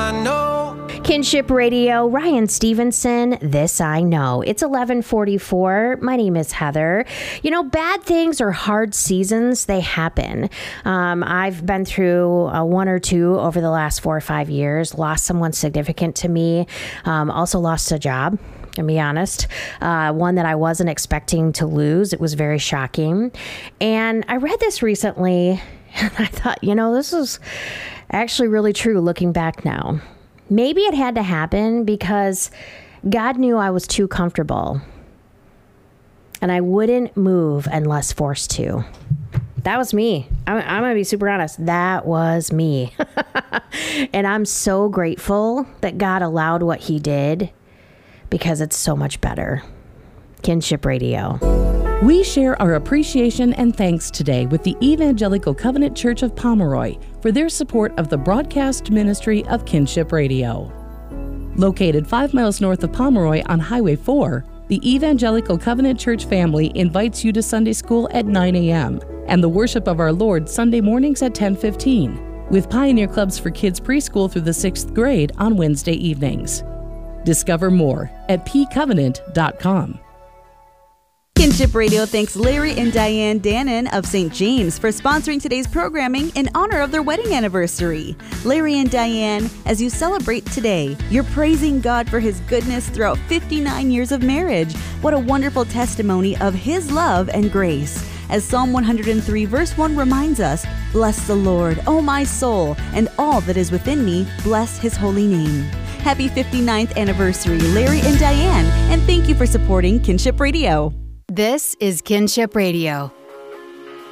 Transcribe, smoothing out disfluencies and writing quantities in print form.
I know. Kinship Radio, Ryan Stevenson, This I Know. It's 11:44. My name is Heather. You know, bad things or hard seasons, they happen. I've been through one or two over the last 4 or 5 years, lost someone significant to me, also lost a job. To be honest, one that I wasn't expecting to lose. It was very shocking. And I read this recently, and I thought, you know, this is actually really true looking back now. Maybe it had to happen because God knew I was too comfortable, and I wouldn't move unless forced to. That was me. I'm going to be super honest. That was me. And I'm so grateful that God allowed what he did, because it's so much better. Kinship Radio. We share our appreciation and thanks today with the Evangelical Covenant Church of Pomeroy for their support of the broadcast ministry of Kinship Radio. Located 5 miles north of Pomeroy on Highway 4, the Evangelical Covenant Church family invites you to Sunday school at 9 a.m. and the worship of our Lord Sunday mornings at 10:15, with Pioneer Clubs for kids preschool through the 6th grade on Wednesday evenings. Discover more at pcovenant.com. Kinship Radio thanks Larry and Diane Dannon of St. James for sponsoring today's programming in honor of their wedding anniversary. Larry and Diane, as you celebrate today, you're praising God for his goodness throughout 59 years of marriage. What a wonderful testimony of his love and grace. As Psalm 103 verse 1 reminds us, "Bless the Lord, O my soul, and all that is within me, bless his holy name." Happy 59th anniversary, Larry and Diane, and thank you for supporting Kinship Radio. This is Kinship Radio.